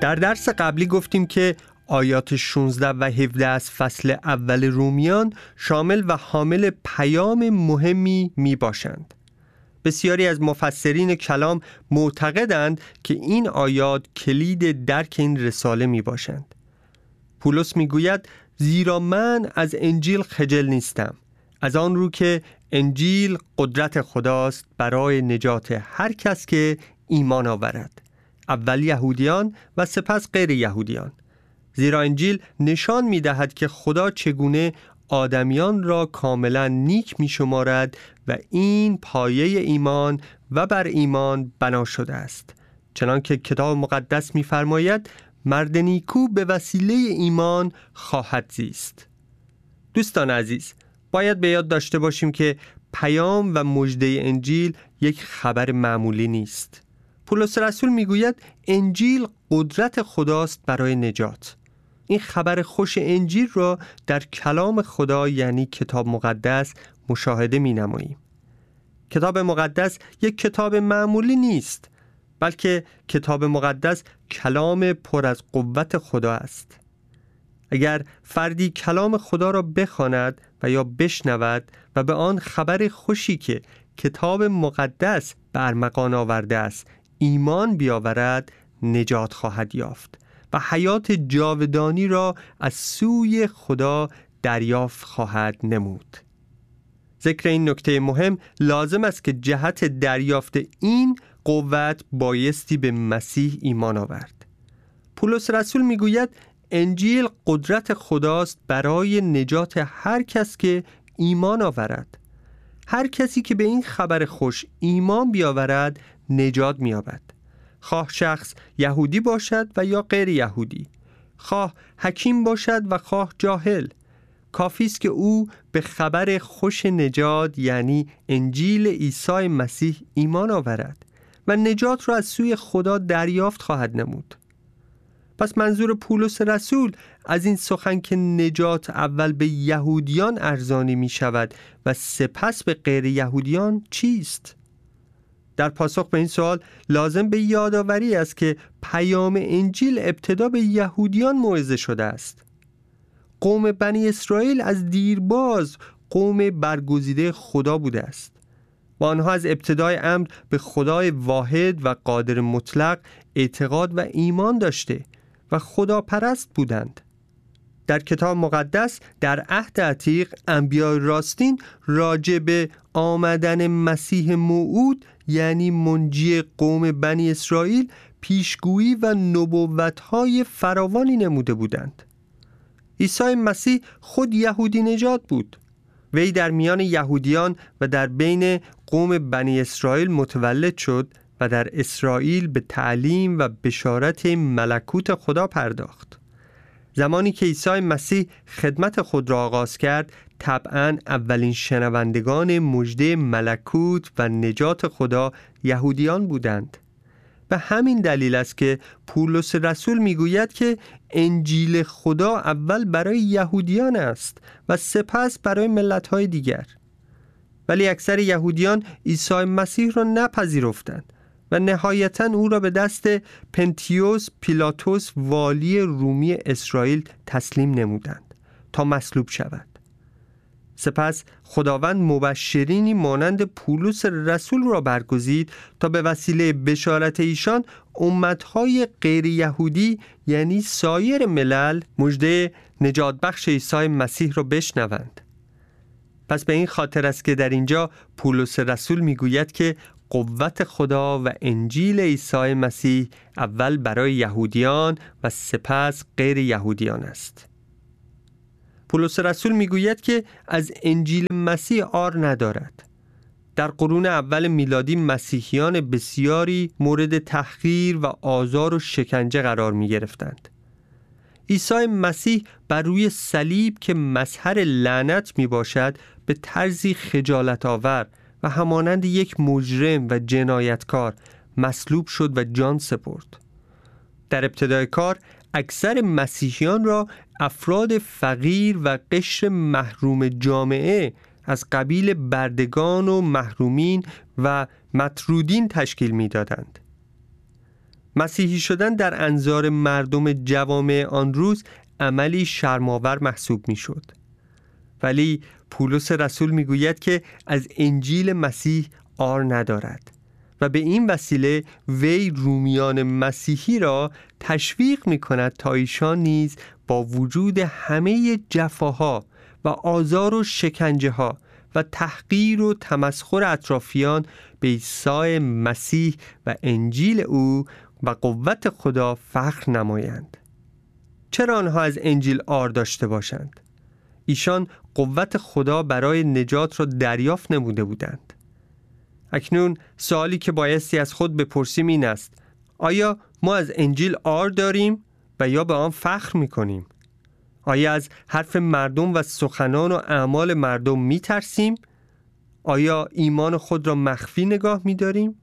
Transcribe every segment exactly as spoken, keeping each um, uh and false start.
در درس قبلی گفتیم که آیات شانزده و هفده از فصل اول رومیان شامل و حامل پیام مهمی می باشند. بسیاری از مفسرین کلام معتقدند که این آیات کلید درک این رساله می باشند. پولس می گوید زیرا من از انجیل خجل نیستم، از آن رو که انجیل قدرت خداست برای نجات هر کس که ایمان آورد، اول یهودیان و سپس غیر یهودیان. زیرا انجیل نشان می دهد که خدا چگونه آدمیان را کاملا نیک می شمارد و این پایه ایمان و بر ایمان بنا شده است. چنانکه کتاب مقدس می فرماید مرد نیکو به وسیله ایمان خواهد زیست. دوستان عزیز، باید به یاد داشته باشیم که پیام و مژده انجیل یک خبر معمولی نیست. پولس رسول میگوید انجیل قدرت خداست برای نجات. این خبر خوش انجیل را در کلام خدا یعنی کتاب مقدس مشاهده می نماییم. کتاب مقدس یک کتاب معمولی نیست، بلکه کتاب مقدس کلام پر از قوت خدا است. اگر فردی کلام خدا را بخواند و یا بشنود و به آن خبر خوشی که کتاب مقدس به ارمغان آورده است ایمان بیاورد، نجات خواهد یافت و حیات جاودانی را از سوی خدا دریافت خواهد نمود. ذکر این نکته مهم لازم است که جهت دریافت این قوت بایستی به مسیح ایمان آورد. پولس رسول میگوید انجیل قدرت خداست برای نجات هر کس که ایمان آورد. هر کسی که به این خبر خوش ایمان بیاورد نجات می‌یابد. خواه شخص یهودی باشد و یا غیر یهودی، خواه حکیم باشد و خواه جاهل، کافی است که او به خبر خوش نجات یعنی انجیل عیسی مسیح ایمان آورد و نجات را از سوی خدا دریافت خواهد نمود. پس منظور پولس رسول از این سخن که نجات اول به یهودیان ارزانی می شود و سپس به غیر یهودیان چیست؟ در پاسخ به این سوال لازم به یادآوری است که پیام انجیل ابتدا به یهودیان موعظه شده است. قوم بنی اسرائیل از دیرباز قوم برگزیده خدا بوده است و آنها از ابتدای امر به خدای واحد و قادر مطلق اعتقاد و ایمان داشته و خداپرست بودند. در کتاب مقدس در عهد عتیق انبیاء راستین راجع به آمدن مسیح موعود یعنی منجی قوم بنی اسرائیل پیشگویی و نبوت‌های فراوانی نموده بودند. عیسی مسیح خود یهودی نژاد بود. وی در میان یهودیان و در بین قوم بنی اسرائیل متولد شد و در اسرائیل به تعلیم و بشارت ملکوت خدا پرداخت. زمانی که عیسی مسیح خدمت خود را آغاز کرد، طبعاً اولین شنوندگان مژده ملکوت و نجات خدا یهودیان بودند. به همین دلیل است که پولس رسول میگوید که انجیل خدا اول برای یهودیان است و سپس برای ملت‌های دیگر. ولی اکثر یهودیان عیسی مسیح را نپذیرفتند و نهایتاً او را به دست پنتیوس پیلاتوس والی رومی اسرائیل تسلیم نمودند تا مصلوب شود. سپس خداوند مبشرینی مانند پولس رسول را برگزید تا به وسیله بشارت ایشان امتهای غیر یهودی یعنی سایر ملل مژده نجات بخش عیسی مسیح را بشنوند. پس به این خاطر است که در اینجا پولس رسول میگوید که قوت خدا و انجیل عیسی مسیح اول برای یهودیان و سپس غیر یهودیان است. پولس رسول میگوید که از انجیل مسیح عار ندارد. در قرون اول میلادی مسیحیان بسیاری مورد تحقیر و آزار و شکنجه قرار می گرفتند. عیسی مسیح بر روی صلیب که مظهر لعنت می باشد به طرزی خجالت آور و همانند یک مجرم و جنایتکار مصلوب شد و جان سپرد. در ابتدای کار اکثر مسیحیان را افراد فقیر و قشر محروم جامعه از قبیل بردگان و محرومین و مطرودین تشکیل می دادند. مسیحی شدن در انظار مردم جوامع آن روز عملی شرم‌آور محسوب می‌شد. ولی پولس رسول می‌گوید که از انجیل مسیح عار ندارد و به این وسیله وی رومیان مسیحی را تشویق می‌کند تا ایشان نیز با وجود همه جفاها و آزار و شکنجه‌ها و تحقیر و تمسخر اطرافیان به عیسی مسیح و انجیل او و قوت خدا فخر نمایند. چرا آنها از انجیل عار داشته باشند؟ ایشان قوت خدا برای نجات را دریافت نموده بودند. اکنون سوالی که بایستی از خود بپرسیم این است: آیا ما از انجیل عار داریم و یا به آن فخر می‌کنیم؟ آیا از حرف مردم و سخنان و اعمال مردم می‌ترسیم؟ آیا ایمان خود را مخفی نگاه می‌داریم؟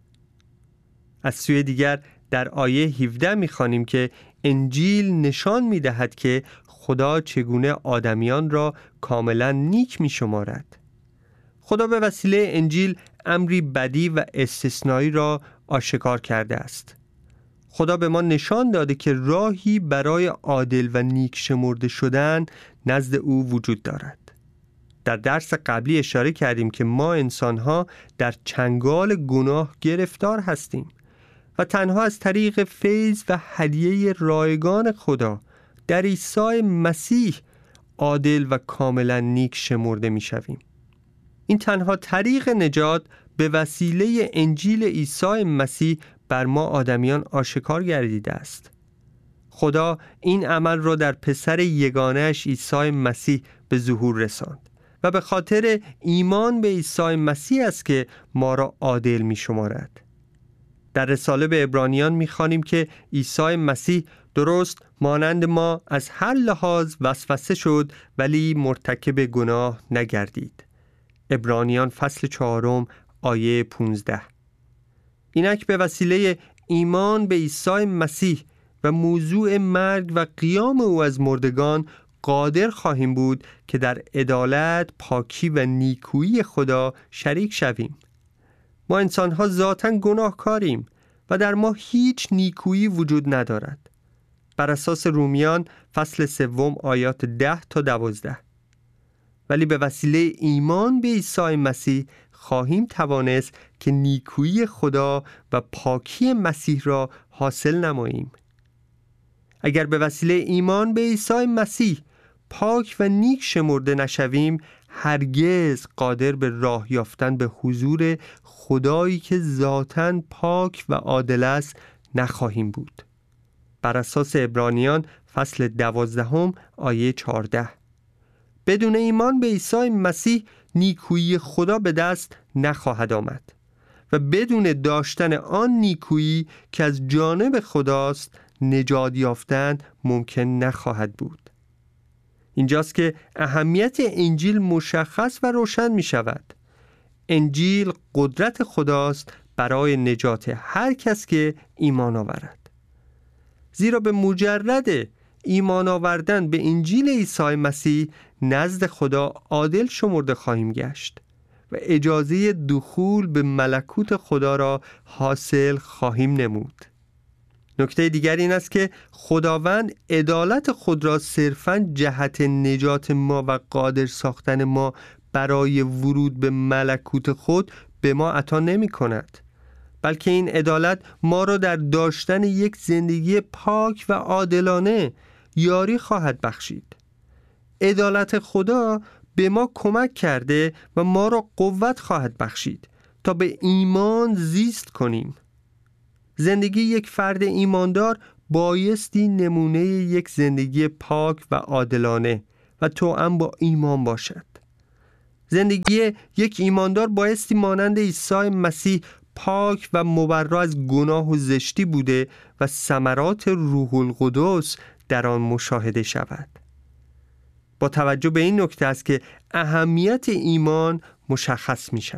از سوی دیگر در آیه هفده می‌خوانیم که انجیل نشان می‌دهد که خدا چگونه آدمیان را کاملا نیک می‌شمارد. خدا به وسیله انجیل امری بدی و استثنایی را آشکار کرده است. خدا به ما نشان داده که راهی برای عادل و نیک شمرده شدن نزد او وجود دارد. در درس قبلی اشاره کردیم که ما انسان‌ها در چنگال گناه گرفتار هستیم و تنها از طریق فیض و هدیه رایگان خدا در عیسی مسیح عادل و کاملا نیک شمرده می‌شویم. این تنها طریق نجات به وسیله انجیل عیسی مسیح بر ما آدمیان آشکار گردیده است. خدا این عمل را در پسر یگانه‌اش عیسی مسیح به ظهور رساند و به خاطر ایمان به عیسی مسیح است که ما را عادل می شمارد. در رساله به عبرانیان می خوانیم که عیسی مسیح درست مانند ما از هر لحاظ وسوسه شد ولی مرتکب گناه نگردید. عبرانیان فصل چهارم آیه پانزده. اینک به وسیله ایمان به عیسی مسیح و موضوع مرگ و قیام او از مردگان قادر خواهیم بود که در عدالت، پاکی و نیکویی خدا شریک شویم. ما انسان‌ها ذاتاً گناهکاریم و در ما هیچ نیکویی وجود ندارد. بر اساس رومیان فصل سوم آیات ده تا دوازده. ولی به وسیله ایمان به عیسی مسیح خواهیم توانست که نیکویی خدا و پاکی مسیح را حاصل نماییم. اگر به وسیله ایمان به عیسی مسیح پاک و نیک شمرده نشویم، هرگز قادر به راه یافتن به حضور خدایی که ذاتاً پاک و عادل است نخواهیم بود. بر اساس عبرانیان فصل دوازدهم آیه چهارده. بدون ایمان به عیسی مسیح نیکویی خدا به دست نخواهد آمد و بدون داشتن آن نیکویی که از جانب خداست نجات یافتن ممکن نخواهد بود. اینجاست که اهمیت انجیل مشخص و روشن می شود. انجیل قدرت خداست برای نجات هر کس که ایمان آورد. زیرا به مجرد ایمان آوردن به انجیل عیسی مسیح نزد خدا عادل شمرده خواهیم گشت و اجازه دخول به ملکوت خدا را حاصل خواهیم نمود. نکته دیگر این است که خداوند عدالت خود را صرفاً جهت نجات ما و قادر ساختن ما برای ورود به ملکوت خود به ما عطا نمی کند، بلکه این عدالت ما را در داشتن یک زندگی پاک و عادلانه یاری خواهد بخشید. عدالت خدا به ما کمک کرده و ما را قوت خواهد بخشید تا به ایمان زیست کنیم. زندگی یک فرد ایماندار بایستی نمونه یک زندگی پاک و عادلانه و توأم با ایمان باشد. زندگی یک ایماندار بایستی مانند عیسی مسیح پاک و مبرا از گناه و زشتی بوده و ثمرات روح القدس در آن مشاهده شود. با توجه به این نکته است که اهمیت ایمان مشخص می شود.